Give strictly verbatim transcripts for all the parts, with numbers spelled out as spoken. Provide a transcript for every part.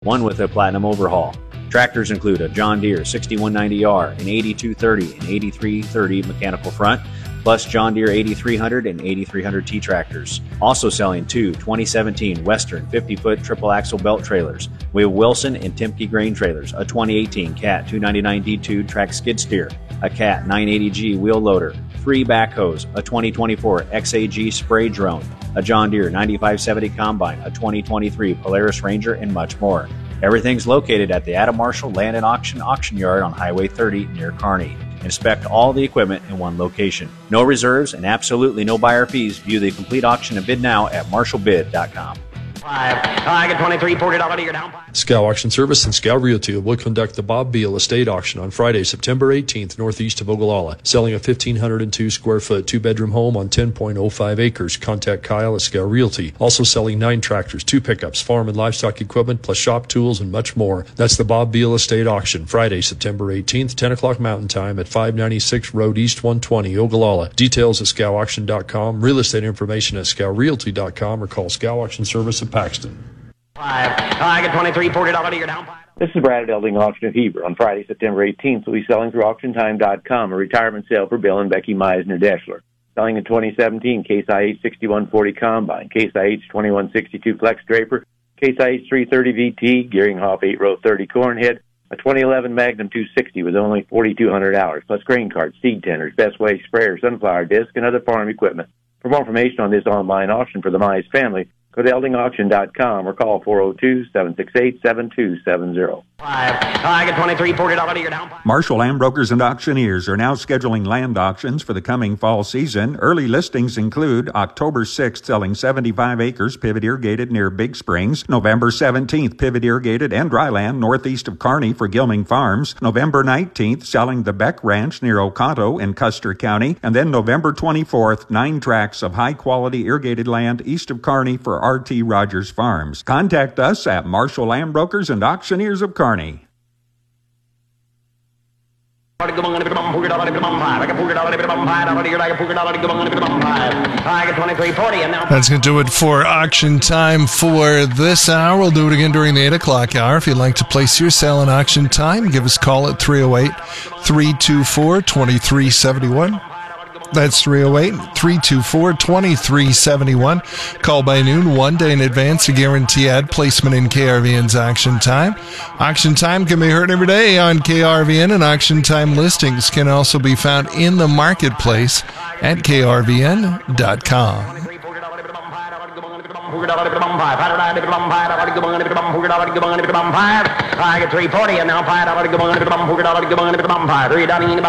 one with a platinum overhaul. Tractors include a John Deere sixty-one ninety R, an eighty-two thirty, and eighty-three thirty mechanical front, plus John Deere eighty-three hundred and eighty-three hundred T tractors. Also selling two twenty seventeen Western fifty-foot triple axle belt trailers. We have Wilson and Timke grain trailers, a twenty eighteen Cat two ninety-nine D two track skid steer, a Cat nine eighty G wheel loader, three backhoes, a twenty twenty-four X A G spray drone, a John Deere ninety-five seventy combine, a twenty twenty-three Polaris Ranger, and much more. Everything's located at the Adam Marshall Land and Auction Auction Yard on Highway thirty near Kearney. Inspect all the equipment in one location. No reserves and absolutely no buyer fees. View the complete auction and bid now at marshall bid dot com. Five. I get twenty-three, forty dollars, you're down. Scow Auction Service and Scow Realty will conduct the Bob Beal Estate Auction on Friday, September eighteenth, northeast of Ogallala, selling a one thousand five hundred two square foot two-bedroom home on ten point oh five acres. Contact Kyle at Scow Realty. Also selling nine tractors, two pickups, farm and livestock equipment, plus shop tools and much more. That's the Bob Beal Estate Auction, Friday, September eighteenth, ten o'clock Mountain Time at five ninety-six Road East one twenty, Ogallala. Details at scow auction dot com, real estate information at scow realty dot com, or call Scow Auction Service at Paxton. Five. I get twenty-three, forty dollars, you're down. This is Brad at Elding Auction of Heber. On Friday, September eighteenth, we'll be selling through auction time dot com a retirement sale for Bill and Becky Meisner-Deschler. Selling a twenty seventeen Case I H sixty-one forty Combine, Case I H twenty-one sixty-two Flex Draper, Case I H three thirty V T, Gearinghoff eight row thirty Cornhead, a twenty eleven Magnum two sixty with only forty-two hundred hours, plus grain carts, seed tenders, Best Way sprayer, sunflower disc, and other farm equipment. For more information on this online auction for the Mize family, go to elding auction dot com or call four oh two, seven six eight, seven two seven zero. Five. I get twenty-three, forty dollars, you're down. Marshall Land Brokers and Auctioneers are now scheduling land auctions for the coming fall season. Early listings include October sixth, selling seventy-five acres, pivot irrigated near Big Springs. November seventeenth, pivot irrigated and dry land northeast of Kearney for Gilming Farms. November nineteenth, selling the Beck Ranch near Oconto in Custer County. And then November twenty-fourth, nine tracts of high-quality irrigated land east of Kearney for R T Rogers Farms. Contact us at Marshall Land Brokers and Auctioneers of Kearney. That's going to do it for auction time for this hour. We'll do it again during the eight o'clock hour. If you'd like to place your sale in auction time, give us a call at three oh eight, three two four, two three seven one. That's three oh eight, three two four, two three seven one. Call by noon, one day in advance to guarantee ad placement in K R V N's Auction Time. Auction Time can be heard every day on K R V N, and Auction Time listings can also be found in the marketplace at K R V N dot com. I get three forty and now five dollars. Three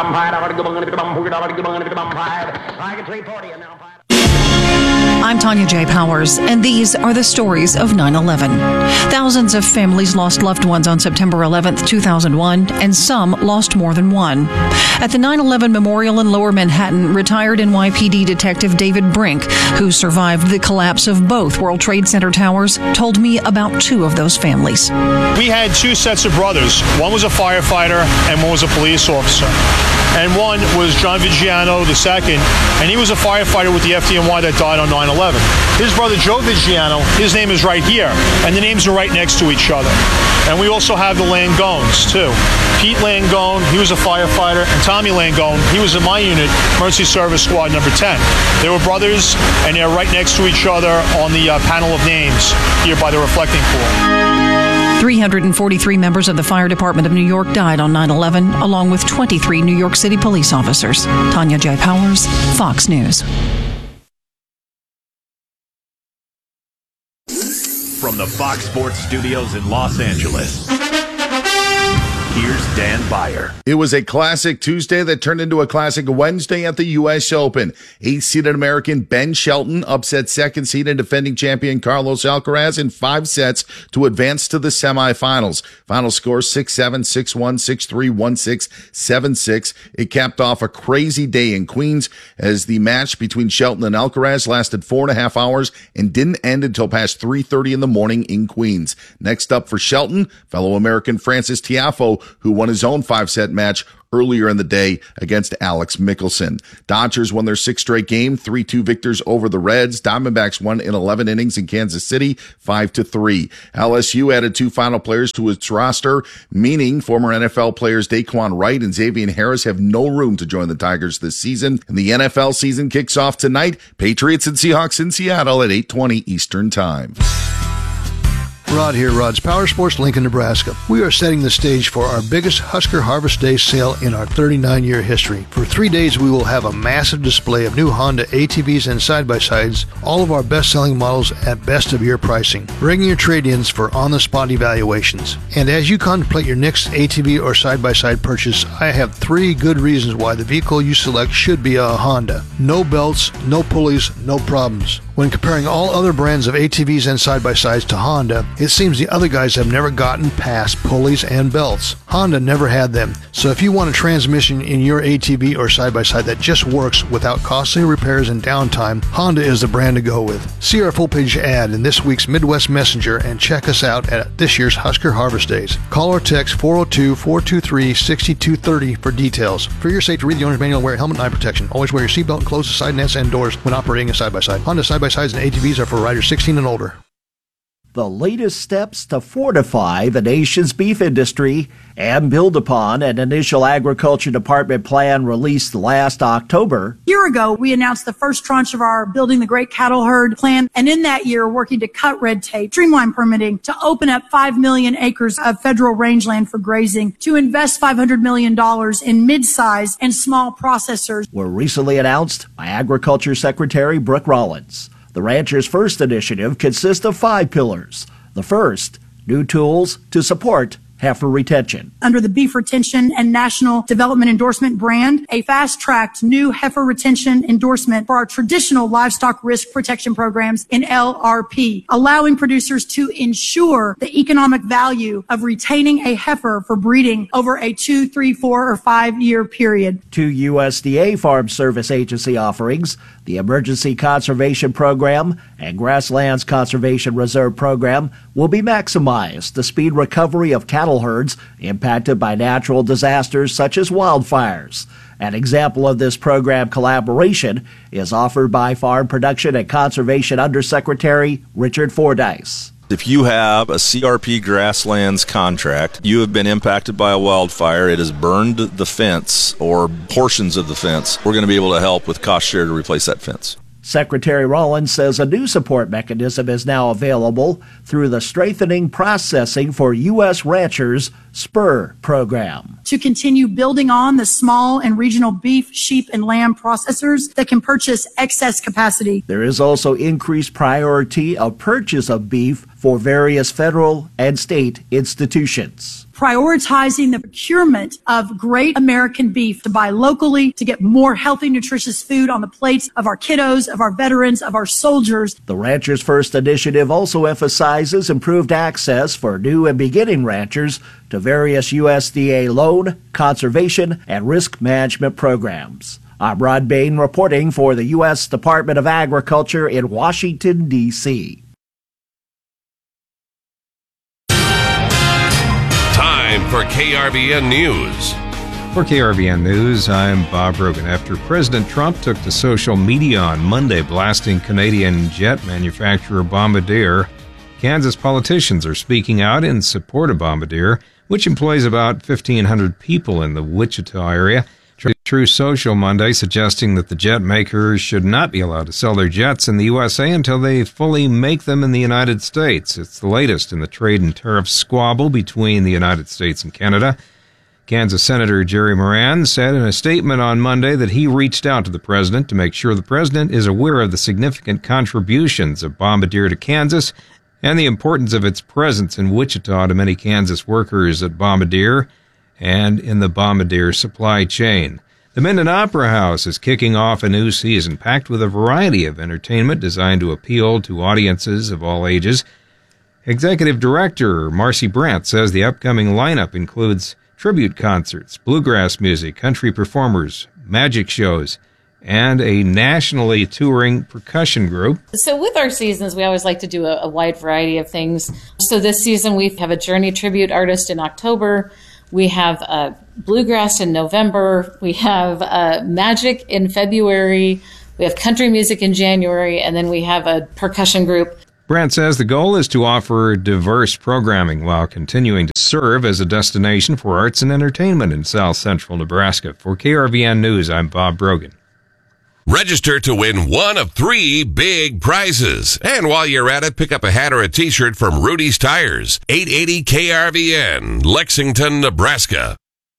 I get three forty and now five. I'm Tanya J. Powers, and these are the stories of nine eleven. Thousands of families lost loved ones on September eleventh, two thousand one, and some lost more than one. At the nine eleven Memorial in Lower Manhattan, retired N Y P D Detective David Brink, who survived the collapse of both World Trade Center towers, told me about two of those families. We had two sets of brothers. One was a firefighter and one was a police officer. And one was John Vigiano the second, and he was a firefighter with the F D N Y that died on nine eleven. His brother Joe Vigiano, his name is right here, and the names are right next to each other. And we also have the Langones, too. Pete Langone, he was a firefighter, and Tommy Langone, he was in my unit, Emergency Service Squad number ten. They were brothers, and they're right next to each other on the uh, panel of names here by the reflecting pool. three hundred forty-three members of the Fire Department of New York died on nine eleven, along with twenty-three New York City police officers. Tanya J. Powers, Fox News. From the Fox Sports Studios in Los Angeles, here's Dan Beyer. It was a classic Tuesday that turned into a classic Wednesday at the U S Open. Eighth-seeded American Ben Shelton upset second-seeded defending champion Carlos Alcaraz in five sets to advance to the semifinals. Final score six seven, six one, six three, one six, seven six. It capped off a crazy day in Queens as the match between Shelton and Alcaraz lasted four and a half hours and didn't end until past three thirty in the morning in Queens. Next up for Shelton, fellow American Frances Tiafoe who won his own five-set match earlier in the day against Alex Mickelson. Dodgers won their sixth straight game, three two victors over the Reds. Diamondbacks won in eleven innings in Kansas City, five to three. L S U added two final players to its roster, meaning former N F L players Daquan Wright and Xavier Harris have no room to join the Tigers this season. And the N F L season kicks off tonight. Patriots and Seahawks in Seattle at eight twenty Eastern Time. Rod here, Rod's Power Sports, Lincoln, Nebraska. We are setting the stage for our biggest Husker Harvest Day sale in our thirty-nine-year history. For three days, we will have a massive display of new Honda A T Vs and side-by-sides, all of our best-selling models at best-of-year pricing. Bring your trade-ins for on-the-spot evaluations. And as you contemplate your next A T V or side-by-side purchase, I have three good reasons why the vehicle you select should be a Honda. No belts, no pulleys, no problems. When comparing all other brands of A T Vs and side-by-sides to Honda, it seems the other guys have never gotten past pulleys and belts. Honda never had them. So if you want a transmission in your A T V or side-by-side that just works without costly repairs and downtime, Honda is the brand to go with. See our full-page ad in this week's Midwest Messenger and check us out at this year's Husker Harvest Days. Call or text four oh two, four two three, six two three oh for details. For your safety, read the owner's manual and wear helmet and eye protection. Always wear your seatbelt and close the side nets and doors when operating a side-by-side. Honda side-by-sides and A T Vs are for riders sixteen and older. The latest steps to fortify the nation's beef industry and build upon an initial Agriculture Department plan released last October. A year ago, we announced the first tranche of our Building the Great Cattle Herd plan, and in that year, working to cut red tape, streamline permitting, to open up five million acres of federal rangeland for grazing, to invest five hundred million dollars in mid-size and small processors. Were recently announced by Agriculture Secretary Brooke Rollins. The rancher's first initiative consists of five pillars. The first, new tools to support heifer retention. Under the Beef Retention and National Development Endorsement brand, a fast-tracked new heifer retention endorsement for our traditional livestock risk protection programs in L R P, allowing producers to ensure the economic value of retaining a heifer for breeding over a two, three, four, or five-year period. Two U S D A Farm Service Agency offerings, the Emergency Conservation Program and Grasslands Conservation Reserve Program, will be maximized to speed recovery of cattle herds impacted by natural disasters such as wildfires. An example of this program collaboration is offered by Farm Production and Conservation Undersecretary Richard Fordyce. If you have a C R P Grasslands contract, you have been impacted by a wildfire, it has burned the fence or portions of the fence, we're going to be able to help with cost share to replace that fence. Secretary Rollins says a new support mechanism is now available through the Strengthening Processing for U S Ranchers SPUR program. To continue building on the small and regional beef, sheep, and lamb processors that can purchase excess capacity. There is also increased priority of purchase of beef for various federal and state institutions. Prioritizing the procurement of great American beef to buy locally, to get more healthy, nutritious food on the plates of our kiddos, of our veterans, of our soldiers. The Ranchers First initiative also emphasizes improved access for new and beginning ranchers to various U S D A loan, conservation, and risk management programs. I'm Rod Bain reporting for the U S Department of Agriculture in Washington, D C Time for K R V N News. For K R V N News, I'm Bob Rogan. After President Trump took to social media on Monday blasting Canadian jet manufacturer Bombardier, Kansas politicians are speaking out in support of Bombardier, which employs about fifteen hundred people in the Wichita area. True Social Monday suggesting that the jet makers should not be allowed to sell their jets in the U S A until they fully make them in the United States. It's the latest in the trade and tariff squabble between the United States and Canada. Kansas Senator Jerry Moran said in a statement on Monday that he reached out to the president to make sure the president is aware of the significant contributions of Bombardier to Kansas and the importance of its presence in Wichita to many Kansas workers at Bombardier and in the Bombardier supply chain. The Minden Opera House is kicking off a new season packed with a variety of entertainment designed to appeal to audiences of all ages. Executive Director Marcy Brandt says the upcoming lineup includes tribute concerts, bluegrass music, country performers, magic shows, and a nationally touring percussion group. So with our seasons, we always like to do a, a wide variety of things. So this season, we have a Journey tribute artist in October. We have uh, bluegrass in November. We have uh, magic in February. We have country music in January. And then we have a percussion group. Brent says the goal is to offer diverse programming while continuing to serve as a destination for arts and entertainment in South Central Nebraska. For K R V N News, I'm Bob Brogan. Register to win one of three big prizes. And while you're at it, pick up a hat or a t-shirt from Rudy's Tires, eight eighty K R V N, Lexington, Nebraska.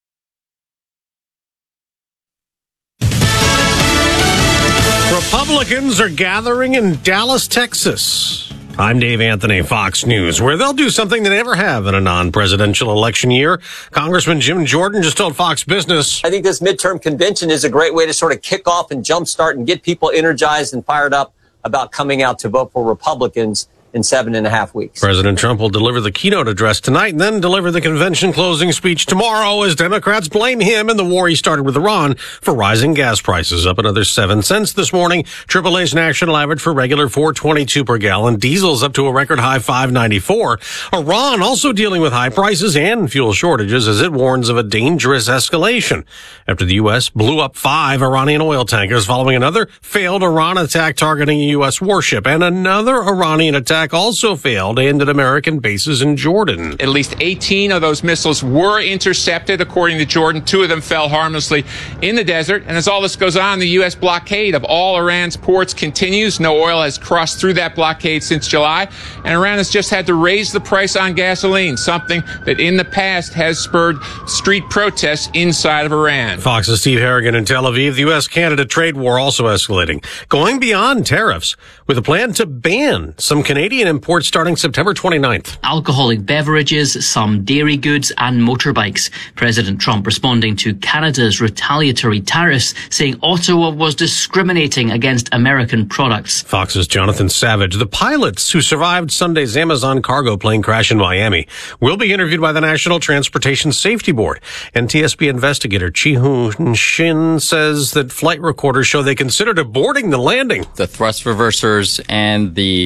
Republicans are gathering in Dallas, Texas. I'm Dave Anthony, Fox News, where they'll do something they never have in a non-presidential election year. Congressman Jim Jordan just told Fox Business. I think this midterm convention is a great way to sort of kick off and jumpstart and get people energized and fired up about coming out to vote for Republicans in seven and a half weeks. President Trump will deliver the keynote address tonight and then deliver the convention closing speech tomorrow as Democrats blame him and the war he started with Iran for rising gas prices, up another seven cents this morning. triple A's national average for regular four twenty-two per gallon. Diesel's up to a record high five ninety-four. Iran also dealing with high prices and fuel shortages as it warns of a dangerous escalation after the U S blew up five Iranian oil tankers following another failed Iran attack targeting a U S warship, and another Iranian attack also failed and at American bases in Jordan. At least eighteen of those missiles were intercepted, according to Jordan. Two of them fell harmlessly in the desert. And as all this goes on, the U S blockade of all Iran's ports continues. No oil has crossed through that blockade since July. And Iran has just had to raise the price on gasoline, something that in the past has spurred street protests inside of Iran. Fox's Steve Harrigan in Tel Aviv. The U S-Canada trade war also escalating, going beyond tariffs with a plan to ban some Canadian imports starting September twenty-ninth. Alcoholic beverages, some dairy goods and motorbikes. President Trump responding to Canada's retaliatory tariffs, saying Ottawa was discriminating against American products. Fox's Jonathan Savage. The pilots who survived Sunday's Amazon cargo plane crash in Miami will be interviewed by the National Transportation Safety Board. N T S B investigator Chi-Hoon Shin says that flight recorders show they considered aborting the landing. The thrust reversers and the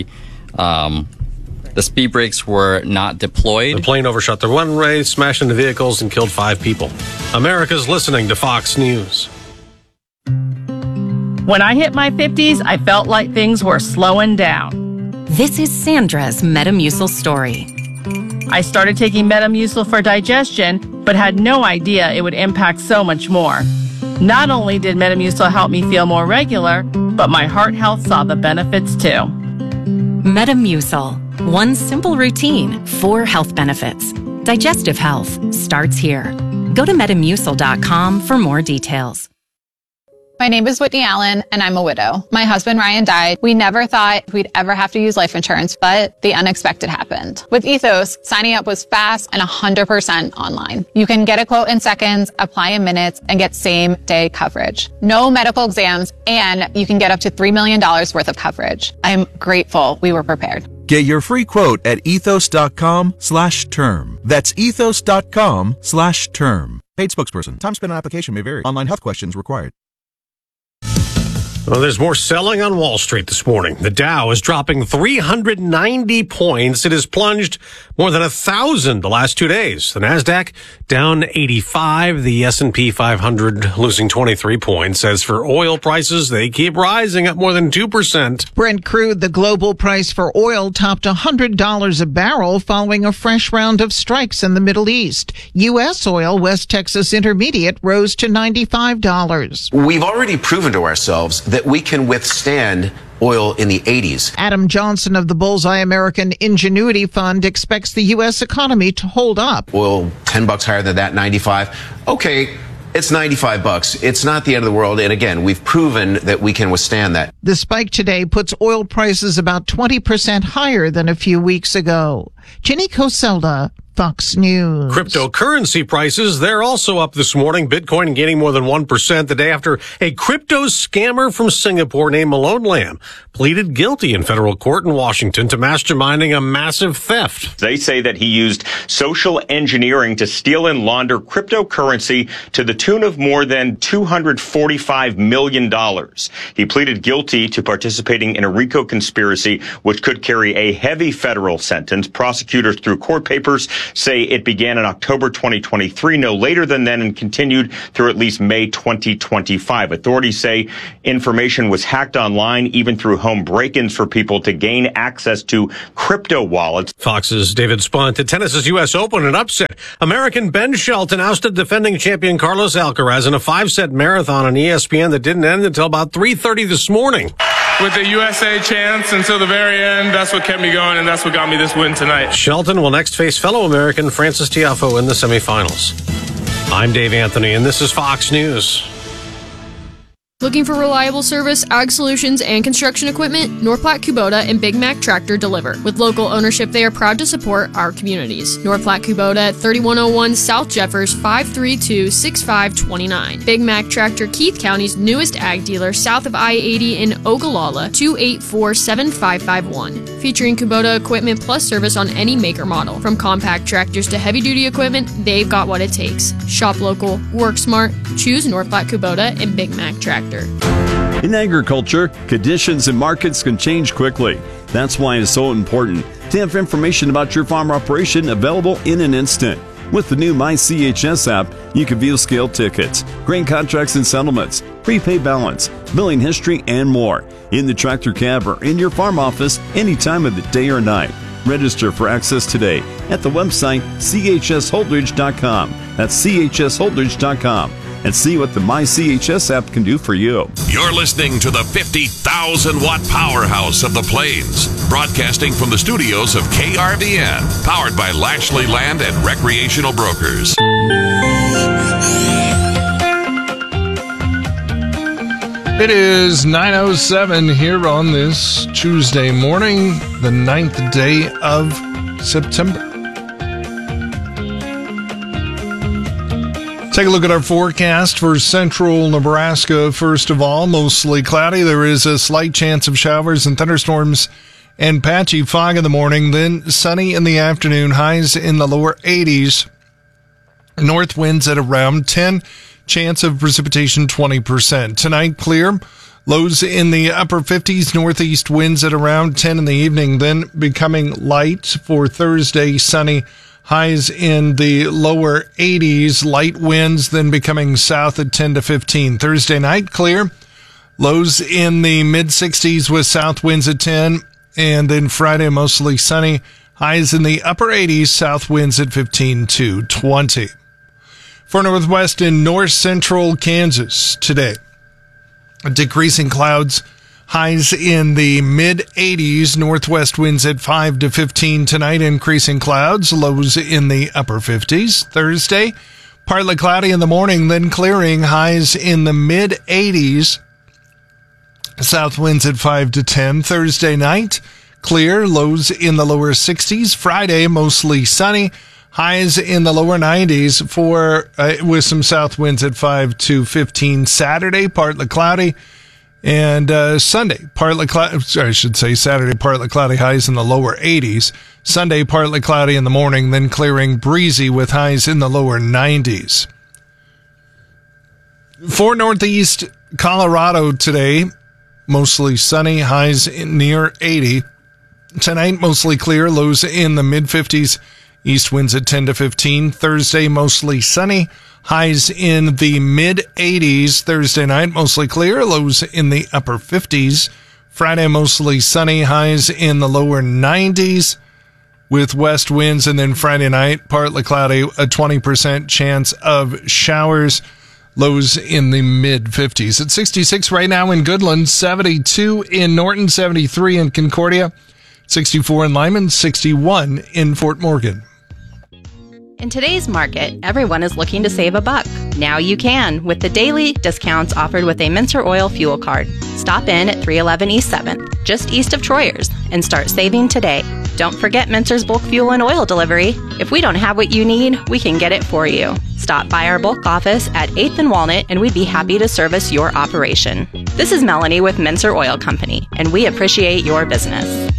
Um, the speed brakes were not deployed. The plane overshot the runway, smashed into vehicles, and killed five people. America's listening to Fox News. When I hit my fifties, I felt like things were slowing down. This is Sandra's Metamucil story. I started taking Metamucil for digestion, but had no idea it would impact so much more. Not only did Metamucil help me feel more regular, but my heart health saw the benefits too. Metamucil. One simple routine, four health benefits. Digestive health starts here. Go to metamucil dot com for more details. My name is Whitney Allen, and I'm a widow. My husband, Ryan, died. We never thought we'd ever have to use life insurance, but the unexpected happened. With Ethos, signing up was fast and one hundred percent online. You can get a quote in seconds, apply in minutes, and get same-day coverage. No medical exams, and you can get up to three million dollars worth of coverage. I'm grateful we were prepared. Get your free quote at ethos dot com slash term. That's ethos dot com slash term. Paid spokesperson. Time spent on application may vary. Online health questions required. Well, there's more selling on Wall Street this morning. The Dow is dropping three hundred ninety points. It has plunged more than a thousand the last two days. The Nasdaq down eighty-five. The S and P five hundred losing twenty-three points. As for oil prices, they keep rising, up more than two percent. Brent crude, the global price for oil, topped one hundred dollars a barrel following a fresh round of strikes in the Middle East. U S oil, West Texas Intermediate, rose to ninety-five dollars. We've already proven to ourselves that we can withstand oil in the eighties. Adam Johnson of the Bullseye American Ingenuity Fund expects the U S economy to hold up. Oil ten bucks higher than that, ninety-five. Okay, it's ninety-five bucks. It's not the end of the world. And again, we've proven that we can withstand that. The spike today puts oil prices about twenty percent higher than a few weeks ago. Jenny Coselda, Fox News. Cryptocurrency prices, they're also up this morning. Bitcoin gaining more than one percent the day after a crypto scammer from Singapore named Malone Lam pleaded guilty in federal court in Washington to masterminding a massive theft. They say that he used social engineering to steal and launder cryptocurrency to the tune of more than two hundred forty-five million dollars. He pleaded guilty to participating in a RICO conspiracy, which could carry a heavy federal sentence. Prosecutors Prosecutors through court papers say it began in October twenty twenty-three, no later than then, and continued through at least May twenty twenty-five. Authorities say information was hacked online, even through home break-ins for people to gain access to crypto wallets. Fox's David Spunt. At tennis's U S Open, an upset. American Ben Shelton ousted defending champion Carlos Alcaraz in a five-set marathon on E S P N that didn't end until about three thirty this morning. With the U S A chance until the very end, that's what kept me going, and that's what got me this win tonight. Shelton will next face fellow American Francis Tiafoe in the semifinals. I'm Dave Anthony, and this is Fox News. Looking for reliable service, ag solutions, and construction equipment? North Platte Kubota and Big Mac Tractor deliver. With local ownership, they are proud to support our communities. North Platte Kubota at thirty-one oh one South Jeffers, five three two, six five two nine. Big Mac Tractor, Keith County's newest ag dealer, south of I eighty in Ogallala, two eight four, seven five five one. Featuring Kubota equipment plus service on any maker model. From compact tractors to heavy-duty equipment, they've got what it takes. Shop local, work smart, choose North Platte Kubota and Big Mac Tractor. In agriculture, conditions and markets can change quickly. That's why it's so important to have information about your farm operation available in an instant. With the new My C H S app, you can view scale tickets, grain contracts and settlements, prepay balance, billing history, and more in the tractor cab or in your farm office any time of the day or night. Register for access today at the website C H S Holdridge dot com. That's C H S Holdridge dot com. And see what the My C H S app can do for you. You're listening to the fifty thousand watt powerhouse of the Plains, broadcasting from the studios of K R V N, powered by Lashley Land and Recreational Brokers. It is nine oh seven here on this Tuesday morning, the ninth day of September. Take a look at our forecast for central Nebraska. First of all, mostly cloudy. There is a slight chance of showers and thunderstorms and patchy fog in the morning. Then sunny in the afternoon, highs in the lower eighties. North winds at around ten. Chance of precipitation twenty percent. Tonight, clear. Lows in the upper fifties. Northeast winds at around ten in the evening. Then becoming light for Thursday, sunny. Highs in the lower eighties, light winds, then becoming south at ten to fifteen. Thursday night, clear. Lows in the mid-sixties with south winds at ten. And then Friday, mostly sunny. Highs in the upper eighties, south winds at fifteen to twenty. For northwest and north central Kansas today, decreasing clouds. Highs in the mid-eighties, northwest winds at five to fifteen tonight, increasing clouds, lows in the upper fifties. Thursday, partly cloudy in the morning, then clearing, highs in the mid-eighties, south winds at five to ten. Thursday night, clear, lows in the lower sixties. Friday, mostly sunny, highs in the lower nineties for uh, with some south winds at five to fifteen. Saturday, partly cloudy. And uh, Sunday, partly cloudy, I should say Saturday, partly cloudy, highs in the lower eighties. Sunday, partly cloudy in the morning, then clearing, breezy with highs in the lower nineties. For northeast Colorado today, mostly sunny, highs in near eighty. Tonight, mostly clear, lows in the mid-fifties. East winds at ten to fifteen. Thursday, mostly sunny. Highs in the mid-eighties. Thursday night, mostly clear. Lows in the upper fifties. Friday, mostly sunny. Highs in the lower nineties with west winds. And then Friday night, partly cloudy. A twenty percent chance of showers. Lows in the mid-fifties. At sixty-six right now in Goodland. seventy-two in Norton. seventy-three in Concordia. sixty-four in Lyman. sixty-one in Fort Morgan. In today's market, everyone is looking to save a buck. Now you can with the daily discounts offered with a Mincer Oil fuel card. Stop in at three eleven East seventh, just east of Troyers, and start saving today. Don't forget Mincer's bulk fuel and oil delivery. If we don't have what you need, we can get it for you. Stop by our bulk office at eighth and Walnut, and we'd be happy to service your operation. This is Melanie with Mincer Oil Company, and we appreciate your business.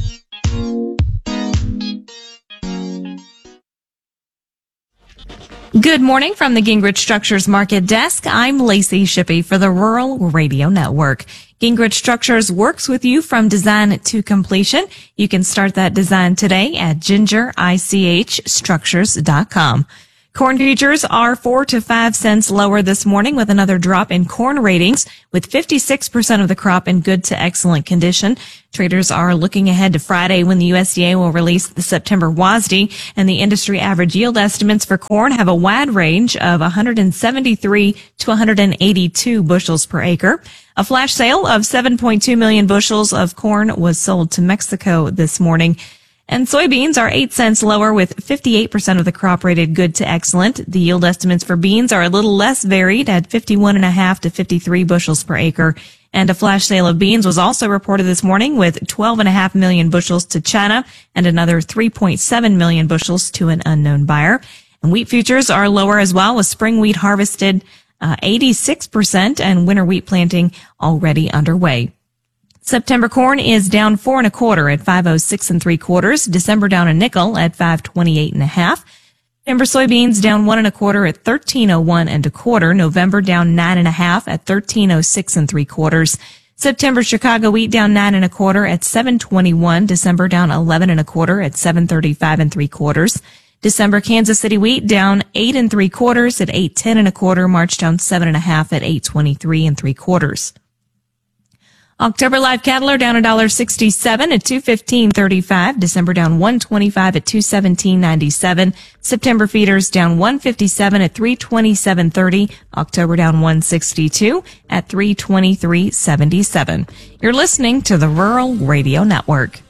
Good morning from the Gingrich Structures Market Desk. I'm Lacey Shippey for the Rural Radio Network. Gingrich Structures works with you from design to completion. You can start that design today at ginger ich structures dot com. Corn futures are four to five cents lower this morning with another drop in corn ratings, with fifty-six percent of the crop in good to excellent condition. Traders are looking ahead to Friday when the U S D A will release the September W A S D, and the industry average yield estimates for corn have a wide range of one hundred seventy-three to one hundred eighty-two bushels per acre. A flash sale of seven point two million bushels of corn was sold to Mexico this morning. And soybeans are eight cents lower with fifty-eight percent of the crop rated good to excellent. The yield estimates for beans are a little less varied at fifty-one and a half to fifty-three bushels per acre. And a flash sale of beans was also reported this morning with twelve and a half million bushels to China and another three point seven million bushels to an unknown buyer. And wheat futures are lower as well, with spring wheat harvested uh, eighty-six percent and winter wheat planting already underway. September corn is down four and a quarter at five oh six and three quarters. December down a nickel at five twenty-eight and a half. November soybeans down one and a quarter at thirteen oh one and a quarter. November down nine and a half at thirteen oh six and three quarters. September Chicago wheat down nine and a quarter at seven twenty-one. December down eleven and a quarter at seven thirty-five and three quarters. December Kansas City wheat down eight and three quarters at eight ten and a quarter. March down seven and a half at eight twenty-three and three quarters. October live cattle are down one dollar sixty-seven at two fifteen thirty-five. December down one twenty-five at two seventeen ninety-seven. September feeders down one fifty-seven at three twenty-seven thirty. October down one sixty-two at three twenty-three seventy-seven. You're listening to the Rural Radio Network.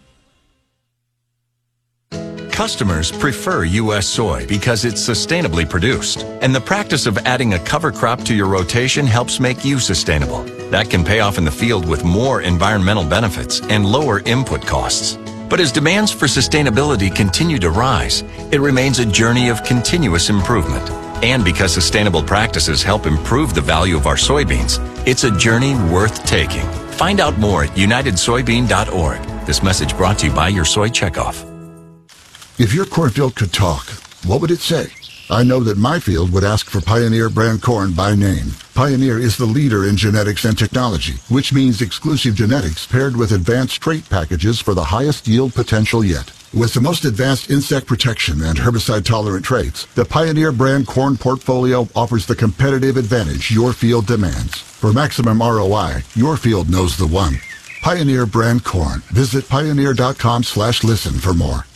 Customers prefer U S soy because it's sustainably produced, and the practice of adding a cover crop to your rotation helps make you sustainable. That can pay off in the field with more environmental benefits and lower input costs. But as demands for sustainability continue to rise, it remains a journey of continuous improvement. And because sustainable practices help improve the value of our soybeans, it's a journey worth taking. Find out more at united soybean dot org. This message brought to you by your Soy Checkoff. If your cornfield could talk, what would it say? I know that my field would ask for Pioneer brand corn by name. Pioneer is the leader in genetics and technology, which means exclusive genetics paired with advanced trait packages for the highest yield potential yet. With the most advanced insect protection and herbicide-tolerant traits, the Pioneer brand corn portfolio offers the competitive advantage your field demands. For maximum R O I, your field knows the one. Pioneer brand corn. Visit pioneer dot com slash listen for more.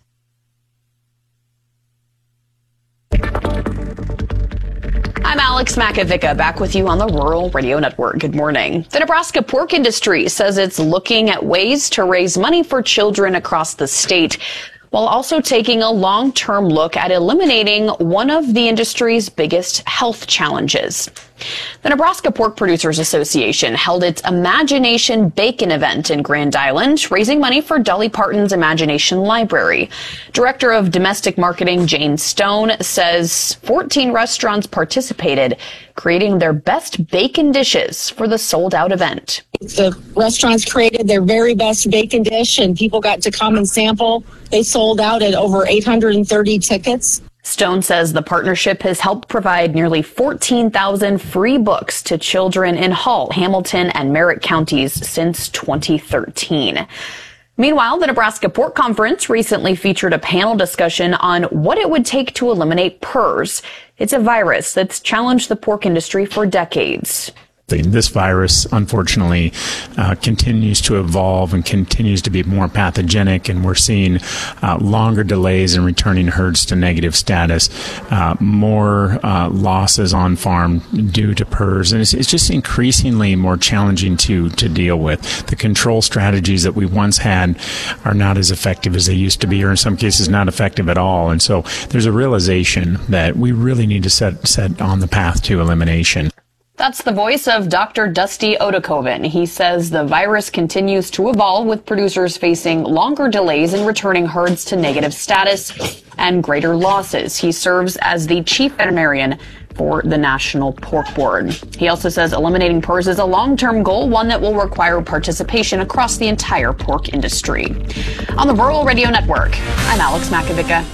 I'm Alex Makovica, back with you on the Rural Radio Network. Good morning. The Nebraska pork industry says it's looking at ways to raise money for children across the state, while also taking a long-term look at eliminating one of the industry's biggest health challenges. The Nebraska Pork Producers Association held its Imagination Bacon event in Grand Island, raising money for Dolly Parton's Imagination Library. Director of Domestic Marketing Jane Stone says fourteen restaurants participated, creating their best bacon dishes for the sold-out event. The restaurants created their very best bacon dish, and people got to come and sample. They sold out at over eight hundred thirty tickets. Stone says the partnership has helped provide nearly fourteen thousand free books to children in Hall, Hamilton, and Merritt counties since twenty thirteen. Meanwhile, the Nebraska Pork Conference recently featured a panel discussion on what it would take to eliminate P R R S. It's a virus that's challenged the pork industry for decades. This virus, unfortunately, uh, continues to evolve and continues to be more pathogenic, and we're seeing uh, longer delays in returning herds to negative status, uh, more uh, losses on farm due to P R R S, and it's, it's just increasingly more challenging to to deal with. The control strategies that we once had are not as effective as they used to be, or in some cases not effective at all, and so there's a realization that we really need to set set on the path to elimination. That's the voice of Doctor Dusty Odakoven. He says the virus continues to evolve, with producers facing longer delays in returning herds to negative status and greater losses. He serves as the chief veterinarian for the National Pork Board. He also says eliminating P R R S is a long-term goal, one that will require participation across the entire pork industry. On the Rural Radio Network, I'm Alex Makovica.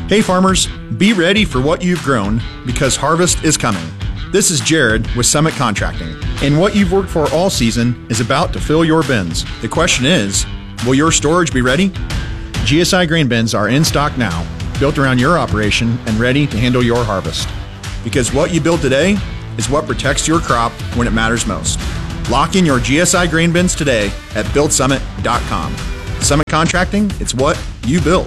Hey farmers, be ready for what you've grown because harvest is coming. This is Jared with Summit Contracting, and what you've worked for all season is about to fill your bins. The question is, will your storage be ready? G S I grain bins are in stock now, built around your operation and ready to handle your harvest. Because what you build today is what protects your crop when it matters most. Lock in your G S I grain bins today at build summit dot com. Summit Contracting, it's what you build.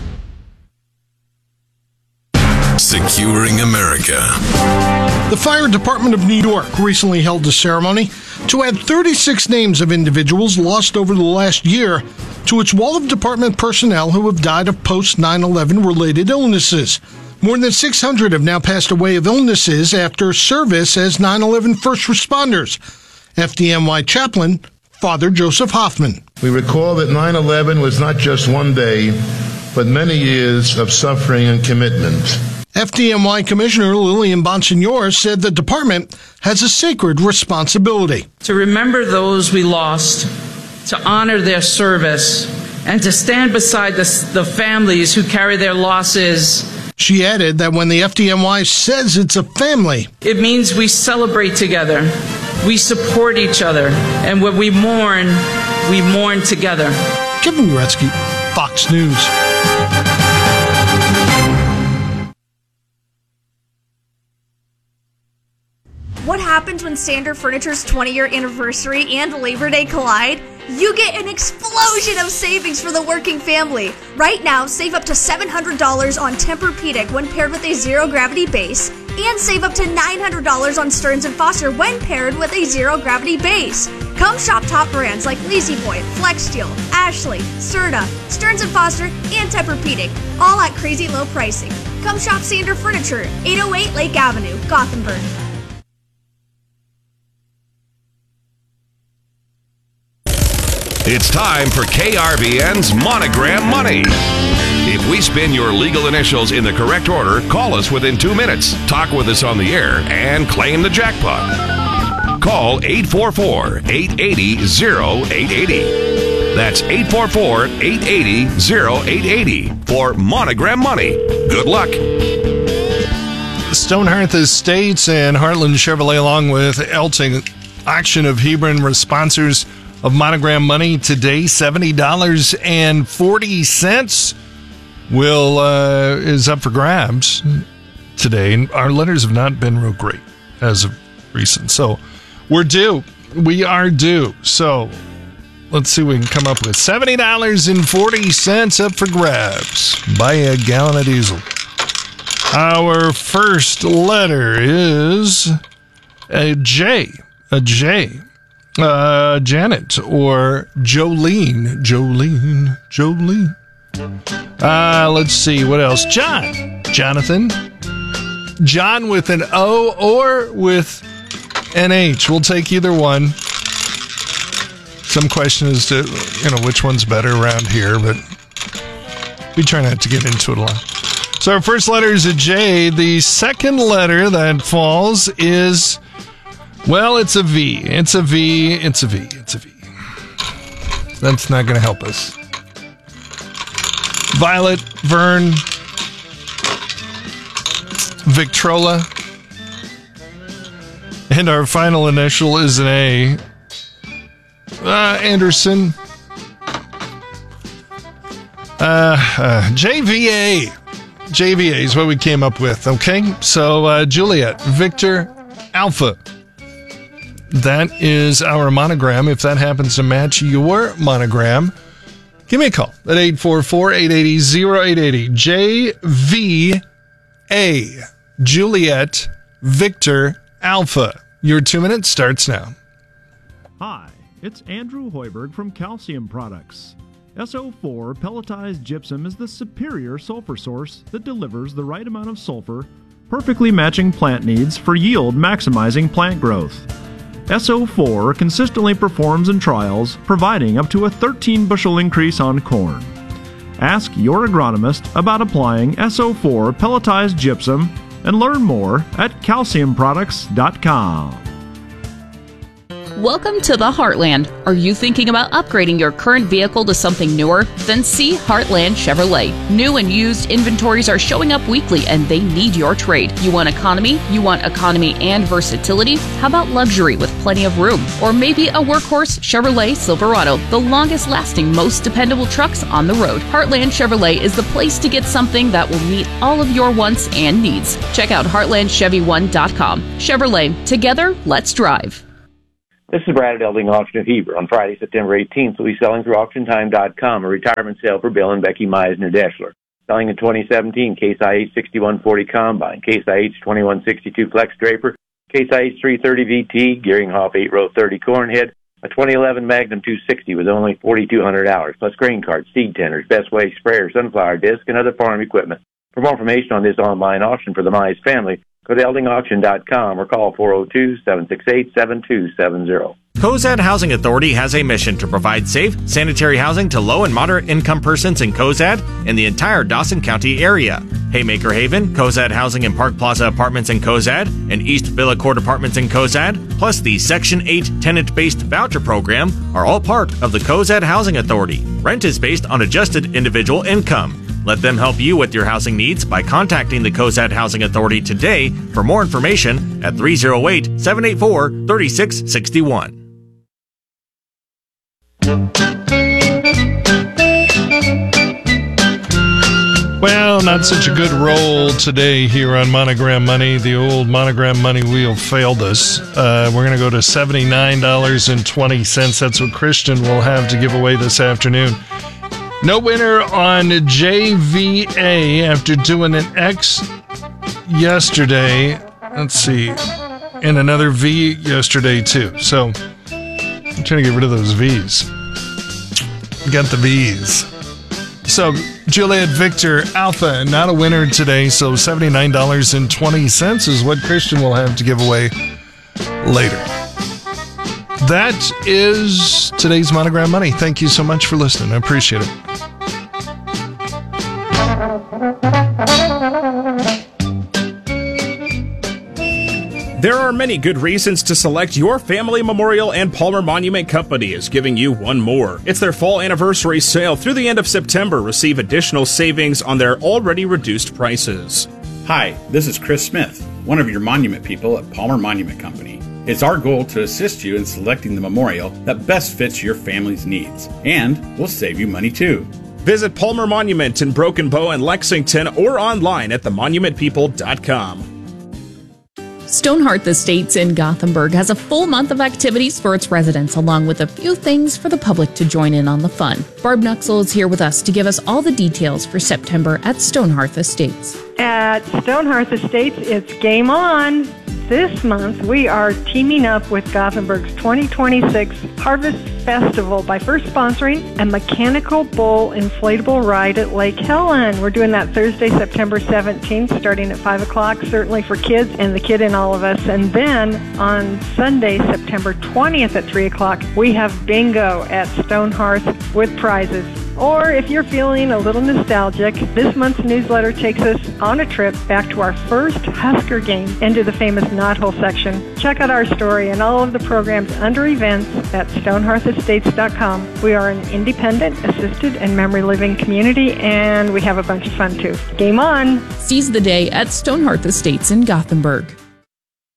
Securing America. The Fire Department of New York recently held a ceremony to add thirty-six names of individuals lost over the last year to its wall of department personnel who have died of post nine eleven related illnesses. More than six hundred have now passed away of illnesses after service as nine eleven first responders. F D M Y chaplain, Father Joseph Hoffman. We recall that nine eleven was not just one day, but many years of suffering and commitment. F D M Y Commissioner Lillian Bonsignor said the department has a sacred responsibility to remember those we lost, to honor their service, and to stand beside the, the families who carry their losses. She added that when the F D M Y says it's a family, it means we celebrate together, we support each other, and when we mourn, we mourn together. Kevin Uretsky, Fox News. What happens when Standard Furniture's twenty-year anniversary and Labor Day collide? You get an explosion of savings for the working family. Right now, save up to seven hundred dollars on Tempur-Pedic when paired with a zero-gravity base, and save up to nine hundred dollars on Stearns and Foster when paired with a zero-gravity base. Come shop top brands like La-Z-Boy, FlexSteel, Ashley, Serta, Stearns and Foster, and Tempur-Pedic, all at crazy low pricing. Come shop Standard Furniture, eight oh eight Lake Avenue, Gothenburg. It's time for K R V N's Monogram Money. If we spin your legal initials in the correct order, call us within two minutes, talk with us on the air, and claim the jackpot. Call eight four four, eight eight zero, oh eight eight oh. That's eight four four, eight eight zero, oh eight eight oh for Monogram Money. Good luck. Stonehearth Estates and Heartland Chevrolet, along with Elting Auction of Hebron, were sponsors of Monogram Money today. Seventy dollars and forty cents will uh, is up for grabs today. Our letters have not been real great as of recent, so we're due. We are due. So let's see what we can come up with. Seventy dollars and forty cents up for grabs. Buy a gallon of diesel. Our first letter is a J. A J. Uh, Janet or Jolene. Jolene. Jolene. Uh, let's see. What else? John. Jonathan. John with an O or with an H. We'll take either one. Some question as to, you know, which one's better around here, but we try not to get into it a lot. So our first letter is a J. The second letter that falls is... well, it's a V. It's a V. It's a V. It's a V. That's not going to help us. Violet, Vern, Victrola. And our final initial is an A. Uh, Anderson. Uh, uh, J V A. J V A is what we came up with, okay? So, uh, Juliet, Victor, Alpha. That is our monogram. If that happens to match your monogram, give me a call at eight four four, eight eight zero, oh eight eight oh. J V A. Juliet, Victor, Alpha. Your two minutes starts now. Hi, it's Andrew Hoiberg from Calcium Products. S O four pelletized gypsum is the superior sulfur source that delivers the right amount of sulfur, perfectly matching plant needs for yield maximizing plant growth. S O four consistently performs in trials, providing up to a thirteen bushel increase on corn. Ask your agronomist about applying S O four pelletized gypsum and learn more at calcium products dot com. Welcome to the Heartland. Are you thinking about upgrading your current vehicle to something newer? Then see Heartland Chevrolet. New and used inventories are showing up weekly and they need your trade. You want economy? You want economy and versatility? How about luxury with plenty of room? Or maybe a workhorse Chevrolet Silverado, the longest lasting, most dependable trucks on the road. Heartland Chevrolet is the place to get something that will meet all of your wants and needs. Check out heartland chevy one dot com. Chevrolet, together, let's drive. This is Brad at Elding Auction of Heber. On Friday, September eighteenth, we'll be selling through auction time dot com a retirement sale for Bill and Becky Meisner-Deschler. Selling a twenty seventeen Case I H sixty-one forty Combine, Case I H twenty-one sixty-two Flex Draper, Case I H three thirty V T, Gearinghoff eight row thirty Cornhead, a twenty eleven Magnum two sixty with only forty-two hundred hours, plus grain carts, seed tenders, Best Way sprayer, sunflower disc, and other farm equipment. For more information on this online auction for the Mize family, go to elding auction dot com or call four oh two, seven six eight, seven two seven zero. Cozad Housing Authority has a mission to provide safe, sanitary housing to low and moderate income persons in Cozad and the entire Dawson County area. Haymaker Haven, Cozad Housing and Park Plaza Apartments in Cozad, and East Villa Court Apartments in Cozad, plus the Section eight tenant-based voucher program are all part of the Cozad Housing Authority. Rent is based on adjusted individual income. Let them help you with your housing needs by contacting the Cozad Housing Authority today for more information at three oh eight, seven eight four, three six six one. Well, not such a good roll today here on Monogram Money. The old Monogram Money wheel failed us. Uh, we're going to go to seventy-nine dollars and twenty cents. That's what Christian will have to give away this afternoon. No winner on J V A after doing an X yesterday. Let's see. And another V yesterday, too. So, I'm trying to get rid of those V's. Got the V's. So, Juliet Victor Alpha, not a winner today. So, seventy-nine dollars and twenty cents is what Christian will have to give away later. That is today's Monogram Money. Thank you so much for listening. I appreciate it. There are many good reasons to select your Family Memorial and Palmer Monument Company is giving you one more. It's their fall anniversary sale through the end of September. Receive additional savings on their already reduced prices. Hi, this is Chris Smith, one of your monument people at Palmer Monument Company. It's our goal to assist you in selecting the memorial that best fits your family's needs, and we'll save you money too. Visit Palmer Monument in Broken Bow and Lexington or online at the monument people dot com. Stonehearth Estates in Gothenburg has a full month of activities for its residents, along with a few things for the public to join in on the fun. Barb Nuxel is here with us to give us all the details for September at Stonehearth Estates. At Stonehearth Estates, it's game on. This month, we are teaming up with Gothenburg's twenty twenty-six Harvest Festival by first sponsoring a mechanical bull inflatable ride at Lake Helen. We're doing that Thursday, September seventeenth, starting at five o'clock, certainly for kids and the kid in all of us. And then on Sunday, September twentieth at three o'clock, we have bingo at Stonehearth with prizes. Or if you're feeling a little nostalgic, this month's newsletter takes us on a trip back to our first Husker game into the famous Knothole section. Check out our story and all of the programs under events at stonehearth estates dot com. We are an independent, assisted, and memory living community, and we have a bunch of fun too. Game on! Seize the day at Stonehearth Estates in Gothenburg.